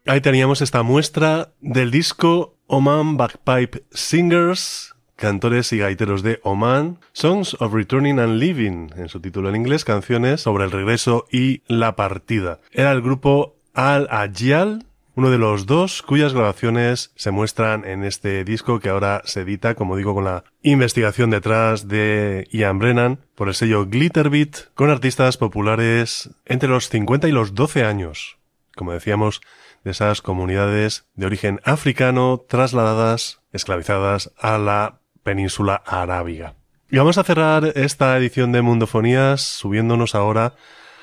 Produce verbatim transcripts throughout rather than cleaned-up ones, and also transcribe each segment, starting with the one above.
Ahí teníamos esta muestra del disco Oman Bagpipe Singers, cantores y gaiteros de Oman, Songs of Returning and Leaving, en su título en inglés, canciones sobre el regreso y la partida. Era el grupo Al-Ajyal, uno de los dos cuyas grabaciones se muestran en este disco que ahora se edita, como digo, con la investigación detrás de Ian Brennan por el sello Glitterbeat, con artistas populares entre los cincuenta y los doce años, como decíamos, de esas comunidades de origen africano trasladadas, esclavizadas a la península arábiga. Y vamos a cerrar esta edición de Mundofonías subiéndonos ahora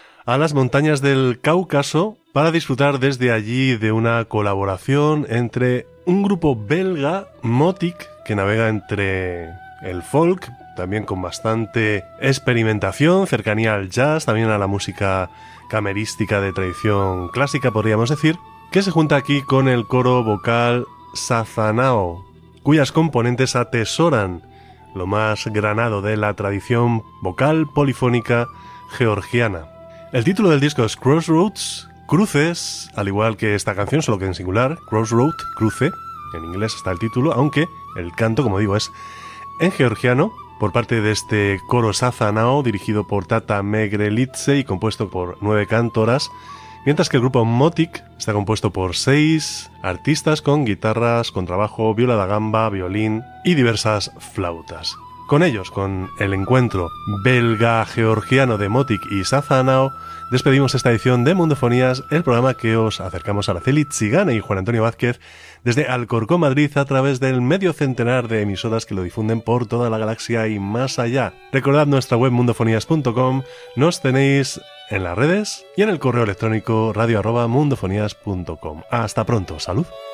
a las montañas del Cáucaso para disfrutar desde allí de una colaboración entre un grupo belga, Motic, que navega entre el folk, también con bastante experimentación, cercanía al jazz, también a la música camerística de tradición clásica, podríamos decir, que se junta aquí con el coro vocal Sazanao, cuyas componentes atesoran lo más granado de la tradición vocal polifónica georgiana. El título del disco es Crossroads, cruces, al igual que esta canción, solo que en singular, Crossroad, cruce, en inglés está el título, aunque el canto, como digo, es en georgiano, por parte de este coro Sazanao, dirigido por Tata Megrelidze y compuesto por nueve cantoras, mientras que el grupo Motic está compuesto por seis artistas con guitarras, contrabajo, viola da gamba, violín y diversas flautas. Con ellos, con el encuentro belga-georgiano de Motic y Sazanao, despedimos esta edición de Mundofonías, el programa que os acercamos a Araceli Tzigane y Juan Antonio Vázquez desde Alcorcón, Madrid, a través del medio centenar de emisoras que lo difunden por toda la galaxia y más allá. Recordad nuestra web mundofonías punto com, nos tenéis en las redes y en el correo electrónico radio arroba mundofonías punto com. Hasta pronto, salud.